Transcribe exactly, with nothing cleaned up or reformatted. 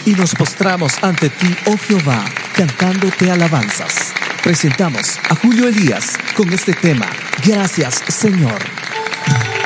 y nos postramos ante ti, oh Jehová, cantándote alabanzas. Presentamos a Julio Elías con este tema, Gracias, Señor.